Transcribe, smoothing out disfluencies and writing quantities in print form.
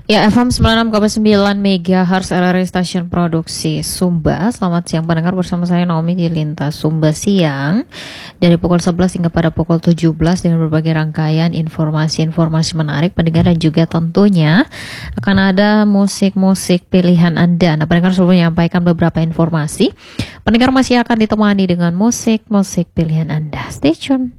Ya, FM 96,9 MHz RRI Stasiun Produksi Sumba. Selamat siang pendengar, bersama saya Naomi di Lintas Sumba Siang dari pukul 11 hingga pada pukul 17 dengan berbagai rangkaian informasi-informasi menarik pendengar, dan juga tentunya akan ada musik-musik pilihan Anda. Nah, pendengar sebelum menyampaikan beberapa informasi, pendengar masih akan ditemani dengan musik-musik pilihan Anda. Stay tune.